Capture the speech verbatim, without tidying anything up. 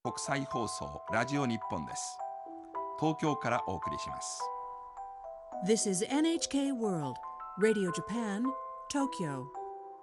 国際放送ラジオ日本です。東京からお送りします。 This is エヌエイチケー World Radio Japan, Tokyo.